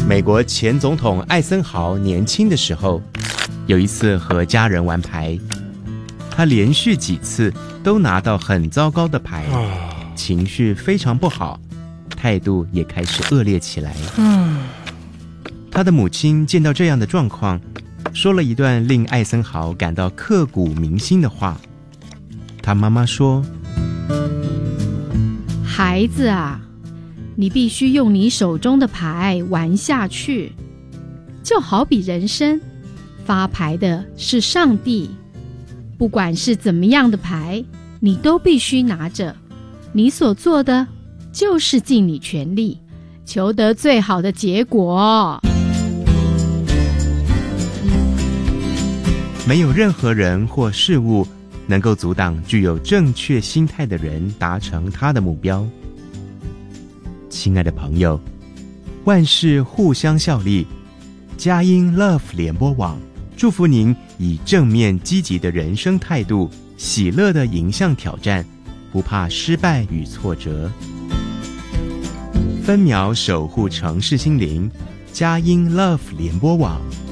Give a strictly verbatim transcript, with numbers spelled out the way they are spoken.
美国前总统艾森豪年轻的时候，有一次和家人玩牌，他连续几次都拿到很糟糕的牌，情绪非常不好，态度也开始恶劣起来。他的母亲见到这样的状况，说了一段令艾森豪感到刻骨铭心的话。他妈妈说： 孩子啊，你必须用你手中的牌玩下去，就好比人生，发牌的是上帝，不管是怎么样的牌，你都必须拿着，你所做的就是尽你全力，求得最好的结果。 没有任何人或事物能够阻挡具有正确心态的人达成他的目标。亲爱的朋友，万事互相效力，佳音 Love 联播网祝福您以正面积极的人生态度，喜乐地迎向挑战，不怕失败与挫折。分秒守护城市心灵，佳音 Love 联播网。